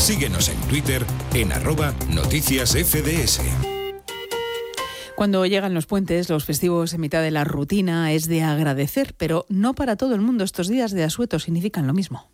Síguenos en Twitter en @noticiasfds. Cuando llegan los puentes, los festivos en mitad de la rutina, es de agradecer, pero no para todo el mundo. Estos días de asueto significan lo mismo.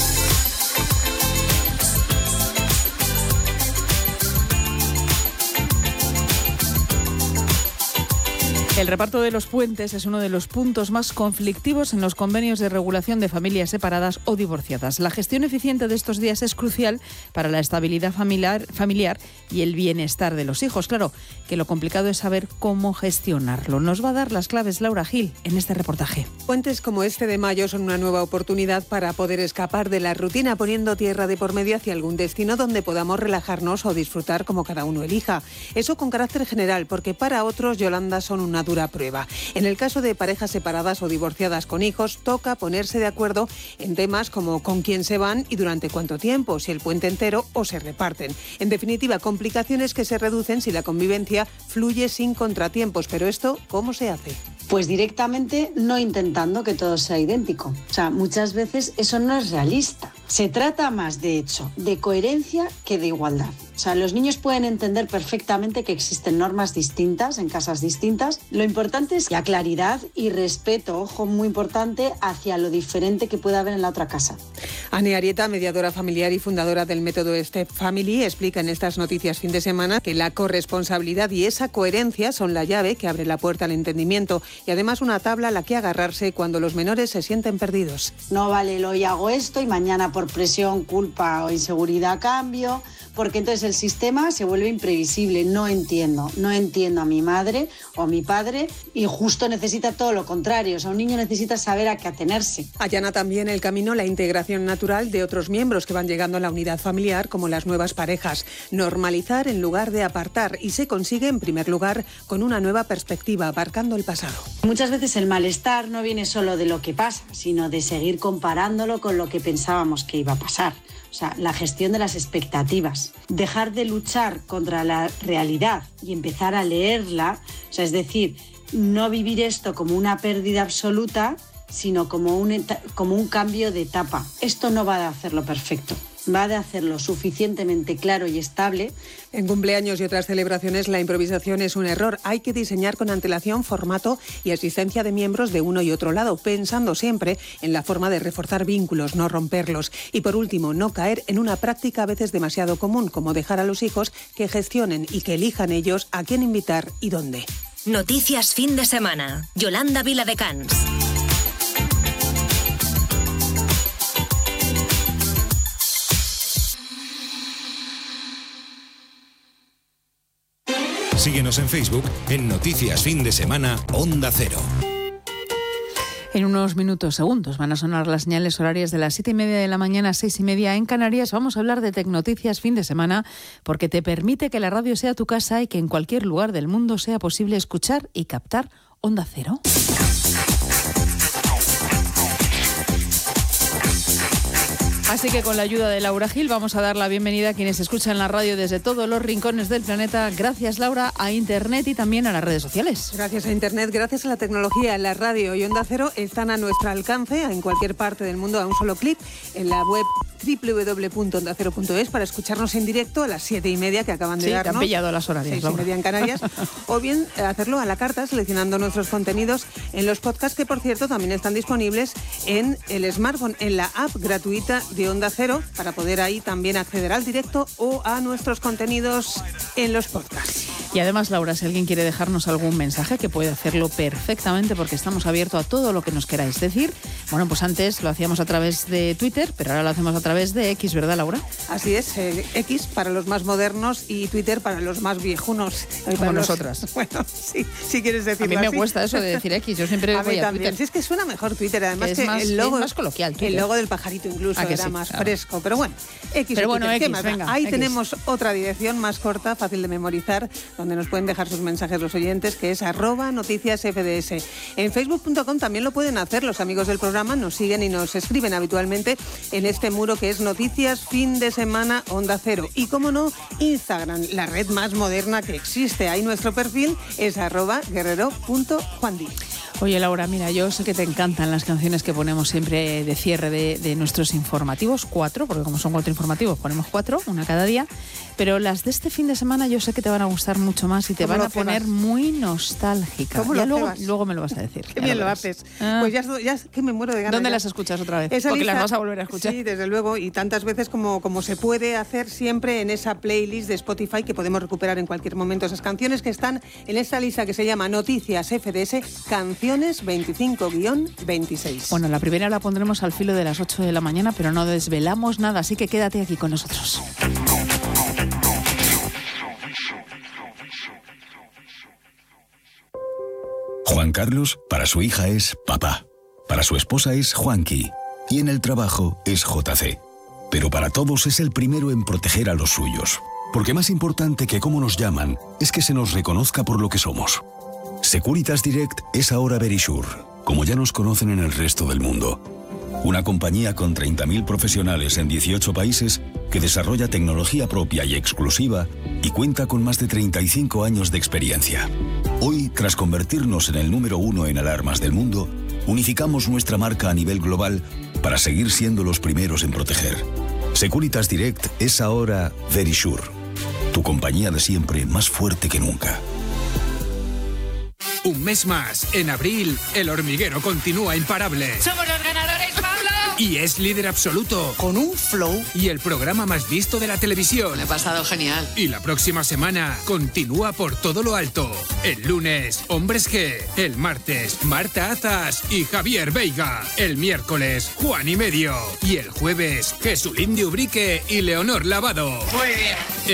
El reparto de los puentes es uno de los puntos más conflictivos en los convenios de regulación de familias separadas o divorciadas. La gestión eficiente de estos días es crucial para la estabilidad familiar y el bienestar de los hijos. Claro que lo complicado es saber cómo gestionarlo. Nos va a dar las claves Laura Gil en este reportaje. Puentes como este de mayo son una nueva oportunidad para poder escapar de la rutina, poniendo tierra de por medio hacia algún destino donde podamos relajarnos o disfrutar como cada uno elija. Eso con carácter general, porque para otros, Yolanda, son una dura prueba. En el caso de parejas separadas o divorciadas con hijos, toca ponerse de acuerdo en temas como con quién se van y durante cuánto tiempo, si el puente entero o se reparten. En definitiva, complicaciones que se reducen si la convivencia fluye sin contratiempos. Pero esto, ¿cómo se hace? Pues directamente no intentando que todo sea idéntico. O sea, muchas veces eso no es realista. Se trata más, de hecho, de coherencia que de igualdad. O sea, los niños pueden entender perfectamente que existen normas distintas en casas distintas. Lo importante es la claridad y respeto, ojo, muy importante, hacia lo diferente que pueda haber en la otra casa. Ane Arieta, mediadora familiar y fundadora del método Step Family, explica en estas noticias fin de semana que la corresponsabilidad y esa coherencia son la llave que abre la puerta al entendimiento y además una tabla a la que agarrarse cuando los menores se sienten perdidos. No vale, hoy hago esto y mañana por presión, culpa o inseguridad cambio, porque entonces el sistema se vuelve imprevisible. No entiendo a mi madre o a mi padre y justo necesita todo lo contrario. O sea, un niño necesita saber a qué atenerse. Allana también el camino la integración natural de otros miembros que van llegando a la unidad familiar, como las nuevas parejas. Normalizar en lugar de apartar, y se consigue en primer lugar con una nueva perspectiva, abarcando el pasado. Muchas veces el malestar no viene solo de lo que pasa, sino de seguir comparándolo con lo que pensábamos que iba a pasar. O sea, la gestión de las expectativas. Dejar de luchar contra la realidad y empezar a leerla. O sea, es decir, no vivir esto como una pérdida absoluta, sino como un cambio de etapa. Esto no va a hacerlo perfecto. Va de hacerlo suficientemente claro y estable. En cumpleaños y otras celebraciones la improvisación es un error. Hay que diseñar con antelación formato y asistencia de miembros de uno y otro lado, pensando siempre en la forma de reforzar vínculos, no romperlos. Y por último, no caer en una práctica a veces demasiado común, como dejar a los hijos que gestionen y que elijan ellos a quién invitar y dónde. Noticias fin de semana. Yolanda Viladecans. Síguenos en Facebook en Noticias Fin de Semana Onda Cero. En unos segundos van a sonar las señales horarias de las 7:30 de la mañana, 6:30 en Canarias. Vamos a hablar de Tecnoticias Fin de Semana porque te permite que la radio sea tu casa y que en cualquier lugar del mundo sea posible escuchar y captar Onda Cero. Así que con la ayuda de Laura Gil vamos a dar la bienvenida a quienes escuchan la radio desde todos los rincones del planeta. Gracias, Laura, a Internet y también a las redes sociales. Gracias a Internet, gracias a la tecnología. La radio y Onda Cero están a nuestro alcance en cualquier parte del mundo a un solo clic en la web www.ondacero.es para escucharnos en directo a las 7:30 que acaban de darnos. Sí, te han pillado las horarias, 6:30 en Canarias. O bien hacerlo a la carta seleccionando nuestros contenidos en los podcasts, que por cierto también están disponibles en el smartphone, en la app gratuita de Onda Cero, para poder ahí también acceder al directo o a nuestros contenidos en los podcasts. Y además, Laura, si alguien quiere dejarnos algún mensaje, que puede hacerlo perfectamente porque estamos abiertos a todo lo que nos queráis decir. Bueno, pues antes lo hacíamos a través de Twitter, pero ahora lo hacemos a través de X, ¿verdad, Laura? Así es, X para los más modernos y Twitter para los más viejunos. Como nosotras. Bueno, sí, si quieres decirlo así. A mí así. Me cuesta eso de decir X, yo siempre voy a Twitter. Si es que suena mejor Twitter, además que el logo es más coloquial. Twitter. El logo del pajarito incluso era más fresco, pero bueno, X. Pero bueno, Twitter, X, venga, ahí X. Tenemos otra dirección más corta, fácil de memorizar, donde nos pueden dejar sus mensajes los oyentes, que es @noticiasfds. En facebook.com también lo pueden hacer, los amigos del programa nos siguen y nos escriben habitualmente en este muro que es Noticias Fin de Semana Onda Cero. Y como no, Instagram, la red más moderna que existe. Ahí nuestro perfil es @guerrero.juandi. Oye, Laura, mira, yo sé que te encantan las canciones que ponemos siempre de cierre de nuestros informativos, 4, porque como son 4 informativos, ponemos 4, una cada día, pero las de este fin de semana yo sé que te van a gustar mucho más y te van a poner muy nostálgica. ¿Cómo lo luego me lo vas a decir. Qué bien lo haces. Pues ya es que me muero de ganas. ¿Dónde las escuchas otra vez? Esa Porque lista, las vas a volver a escuchar. Sí, desde luego, y tantas veces como se puede hacer siempre en esa playlist de Spotify que podemos recuperar en cualquier momento. Esas canciones que están en esta lista que se llama Noticias FDS, Canciones 25-26. Bueno, la primera la pondremos al filo de las 8 de la mañana, pero no desvelamos nada, así que quédate aquí con nosotros. Juan Carlos, para su hija es papá. Para su esposa es Juanqui. Y en el trabajo es JC. Pero para todos es el primero en proteger a los suyos. Porque más importante que cómo nos llaman es que se nos reconozca por lo que somos. Securitas Direct es ahora Verisure, como ya nos conocen en el resto del mundo. Una compañía con 30.000 profesionales en 18 países que desarrolla tecnología propia y exclusiva y cuenta con más de 35 años de experiencia. Hoy, tras convertirnos en el número 1 en alarmas del mundo, unificamos nuestra marca a nivel global para seguir siendo los primeros en proteger. Securitas Direct es ahora Verisure, tu compañía de siempre más fuerte que nunca. Un mes más, en abril, El Hormiguero continúa imparable. ¡Somos los ganadores, Pablo! Y es líder absoluto. Con un flow. Y el programa más visto de la televisión. Me he pasado genial. Y la próxima semana continúa por todo lo alto. El lunes, Hombres G. El martes, Marta Azas y Javier Veiga. El miércoles, Juan y Medio. Y el jueves, Jesulín de Ubrique y Leonor Lavado. Muy bien.